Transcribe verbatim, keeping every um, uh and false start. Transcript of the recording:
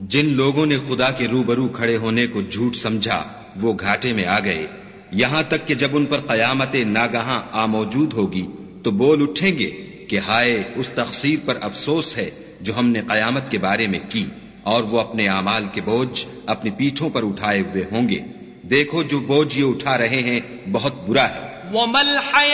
जिन लोगों ने खुदा के रूबरू खड़े होने को झूठ समझा वो घाटे में आ गए, यहां तक कि जब उन पर कयामत नागहां आ मौजूद होगी तो बोल उठेंगे कि हाय उस तकसीर पर अफसोस है जो हमने कयामत के बारे में की, और वो अपने आमाल के बोझ अपनी पीठों पर उठाए हुए होंगे। देखो जो बोझ ये उठा रहे हैं बहुत बुरा है।